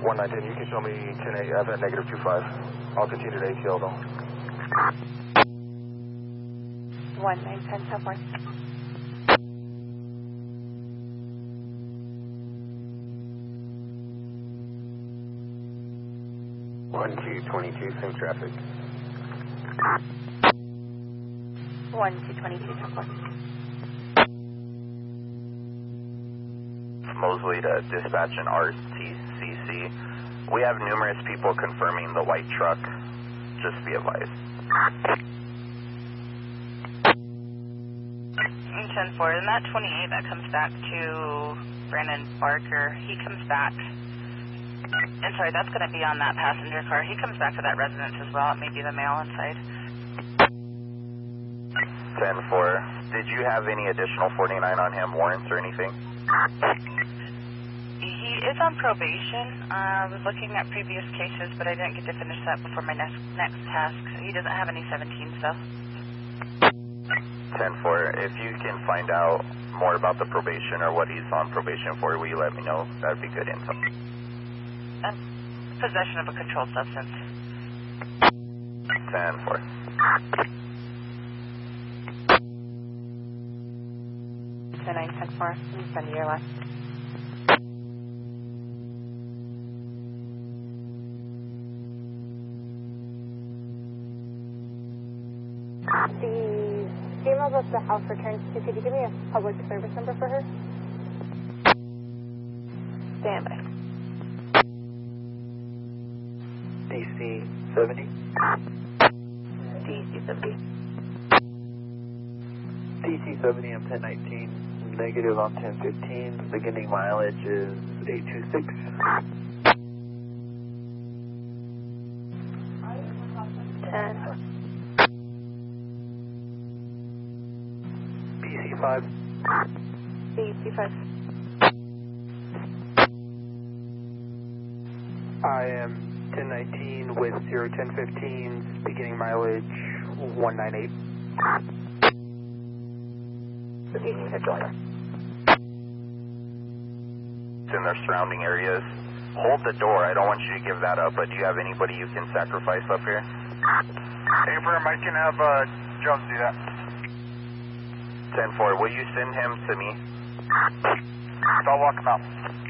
1910, you can show me 10 I've had negative 25. I'll continue to ATL though. 1910, so forth. One two 22, same traffic. 1222, so forth. Mosley to dispatch an RTCC. We have numerous people confirming the white truck. Just be advised. 10-4, and that 28 that comes back to Brandon Barker, he comes back, and sorry, that's going to be on that passenger car. He comes back to that residence as well. It may be the male inside. 10-4, did you have any additional 49 on him, warrants or anything? He is on probation. I was looking at previous cases, but I didn't get to finish that before my next task. He doesn't have any 17s, though. 10-4, if you can find out more about the probation or what he's on probation for, will you let me know? That would be good info. Possession of a controlled substance. 10-4. 910-4, send to your left. The female that's the house returns to, could you give me a public service number for her? Stand by. DC 70. DC 70. DC 70, I'm 1019. Negative on 1015. Beginning mileage is 826. BC5. BC5. I am 1019 with 01015, beginning mileage 198. In their surrounding areas. Hold the door. I don't want you to give that up, but do you have anybody you can sacrifice up here? Hey, Brim, I can have Jones do that. 10-4, will you send him to me? I'll walk him out.